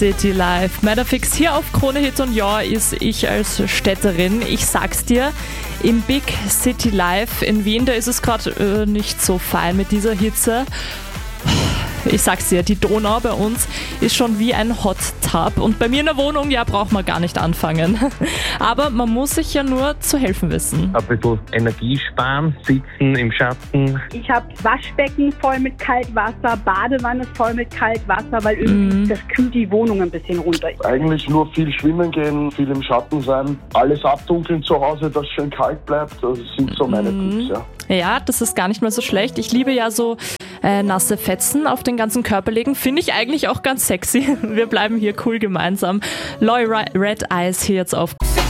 City Life. Matterfix hier auf Krone Hit und ja, ist ich als Städterin. Ich sag's dir, im Big City Life in Wien, da ist es gerade nicht so fein mit dieser Hitze. Ich sag's dir, die Donau bei uns ist schon wie ein Hot Tub und bei mir in der Wohnung, ja, braucht man gar nicht anfangen. Aber man muss sich ja nur zu helfen wissen. Ein bisschen Energie sparen, sitzen im Schatten. Ich habe Waschbecken voll mit Kaltwasser, Badewanne voll mit Kaltwasser, weil irgendwie das kühlt die Wohnung ein bisschen runter. Eigentlich nur viel schwimmen gehen, viel im Schatten sein, alles abdunkeln zu Hause, dass es schön kalt bleibt. Das sind so meine Tipps, ja. Ja, das ist gar nicht mal so schlecht. Ich liebe ja so nasse Fetzen auf den ganzen Körper legen. Finde ich eigentlich auch ganz sexy. Wir bleiben hier cool gemeinsam. Loy Red Eyes hier jetzt auf